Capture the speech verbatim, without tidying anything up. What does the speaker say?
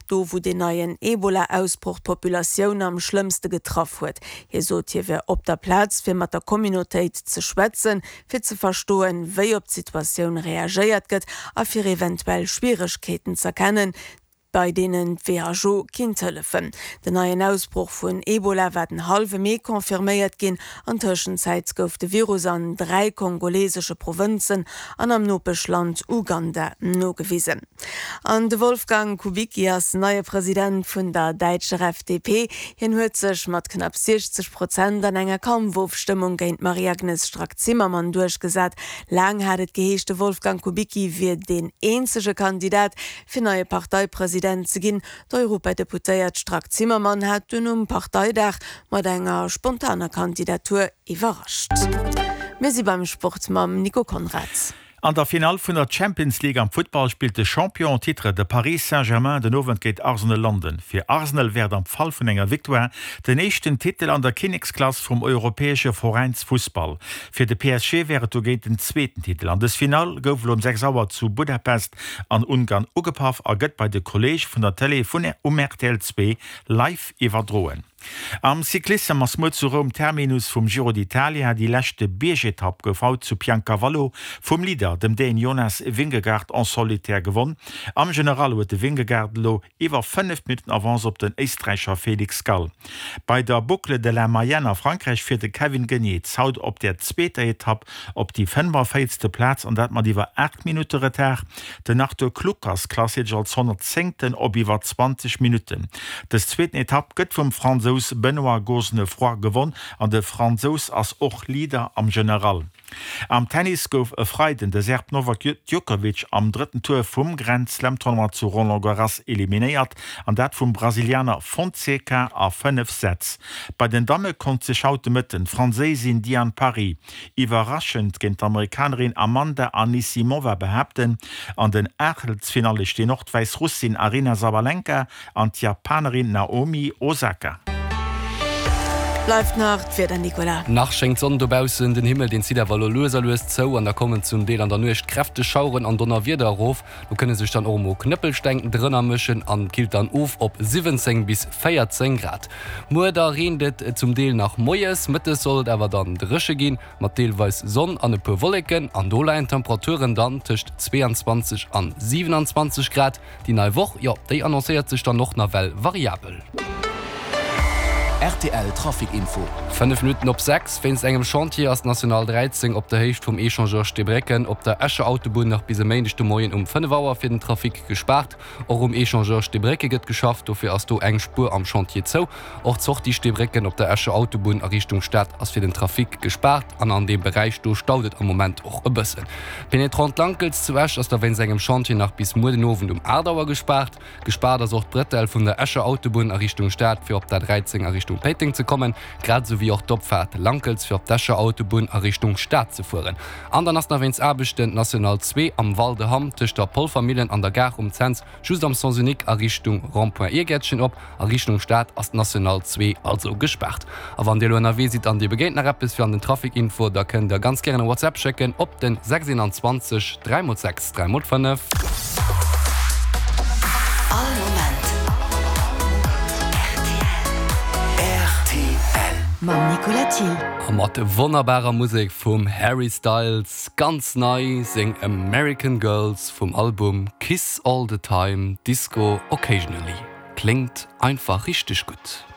do wo den neuen Ebola-Ausbruch Populationun am schlimmste getroffen huet. Hier sot hierwer op der Platz fir mat der Communityit ze schwätzen, fir ze verstoen, wéi op Situationun reagiert gëtt, a fir eventuell Schwierigkeiten zu erkennen, bei denen W H O kindhelfen. Den neuen Ausbruch vun Ebola werden halfe Mei konfirméiert gin, an Tschenzeit gouf de Virus an drei kongolesische Provinzen an am Nopeschland Uganda nogewiesen. An de Wolfgang Kubicki as neue Präsident vun der Deitscher F D P hin huet sech mat knapp sechzig Prozent an enger Kaumwurfstimmung géint Marie-Agnes Strack-Zimmermann durchgesat. Lang hatt geheeschte Wolfgang Kubicki wie den eenzege Kandidat fir neue Parteipräsident zu gehen. Der Europadeputéiert Strack-Zimmermann hat dun um Parteidach mat enger spontaner Kandidatur überrascht. Wir sind beim Sport mam Nico Konrads. An der Final vun der Champions League am Football spielt de Championtitre de Paris Saint-Germain den Nowen geht Arsenal London. Fir Arsenal werd am Fall vun enger Victoire den echten Titel an der Königsklasse vom europäesche Vereinsfußball. Fir de P S G wäre to géint den zweiten Titel. An des Final gouf um sechs Auer zu Budapest an Ungarn ugepaf a gëtt bei de Kolleg vun der Tele vun um R T L zwei live iwwerdroen. Am Cyclisme ass Mo zu Rom Terminus vum Giro d'Italia hat die lächte Biergetapp gefaut zu Piancavallo vum Lieder dem Deen Jonas Vingegaard en solitär gewonnen. Am General huet de Vingegaard lo iwwer fünf Minuten avans op den Eestreicher Felix Gall. Bei der Boucle de la Mayenne a Frankreich fir de Kevin Geniet haut op der zweete Etapp op die fünfundvierzigste Platz an dat mat iwwer acht Minuten Retard. Den nach der Klukas klassig als hundertzehn op iwwer zwanzig Minuten. Des zweiten Etapp gëtt vum Franzos Benoit Gosnefroy gewonnen an de Franzos as och Lieder am General. Am Tennis gouf e Freiden de Serb Novak Djokovic am dritten Tour vum Grand Slam Tournament zu Roland Garros eliminiert, an dat vum Brasilianer Fonseca a fünf Sätz. Bei den Damme kon ze schaute Mëtten Franzésin Diane Paris. Iwerraschend géint d'Amerikanerin Amanda Anisimova behäpten, an den Ächelsfinale de Nordweis-Russin Arina Sabalenka an d' Japanerin Naomi Osaka. Läuft Nacht fir der Nicola. Nach schenkt Sonne dobausen den Himmel den Zi der Wall loser löst zo an der kommen zum Deel an der nuecht Kräfte schauren an donner wieder rof. Du könne sich dann omo Knüppelstenken drinnner mischen an kilt dann of op siebzehn bis vierzehn Grad. Mo da redet zum Deel nach Moes Mitte soll awer dann drische gin, mat Deelweis Sonn an e pu Wolleken an dolein Temperaturen dann tischcht zweiundzwanzig an siebenundzwanzig Grad. Die neue Woche ja déi annonciert sich dann noch na well variabel. R T L Trafikinfo. fünf Minuten op sechs finst engem Chantier as National dreizehn op der Hecht vom Echangeur Stebrecken op der Esche Autobahn nach bis mechte Moien um fünf Auer fir den Trafik gespart. Auch um Echangeur Stebrecke gëtt geschafft, dofir ass du eng Spur am Chantier zou. Och zocht die Stebrecken op der Esche Autobahn a Richtung Stadt ass fir den Trafik gespart, an an dem Bereich du staudet am Moment och e bëssen. Penetrant Langkels zu Esch ass der wenn engem Chantier nach bis Mudenowen um Ardauer gespart. Gespart as auch Brettel vun der Esche Autobahn a Richtung Stadt fir op der dreizehn a Richtung Peting zu kommen, grad so wie auch Dopfahrt Langkels für Dasche Autobahn a Richtung Stadt zu fuhren. Andern as nachwens Abbestand National zwei am Waldeham tisch der Polfamilien an der Gar um Zenz, just am Sansonik a Richtung Rond-Point Irgätchen op, a Richtung Stadt as National zwei also gesperrt. Aber an der N W sieht an die Begegner App bis für an den Trafikinfo, da könnt ihr ganz gerne WhatsApp checken, op den sechsundzwanzig drei sechs drei fünf. Mam Nicola Thiel. Mat wunderbarer Musik vom Harry Styles, ganz neu sing American Girls vom Album Kiss All the Time, Disco Occasionally. Klingt einfach richtig gut.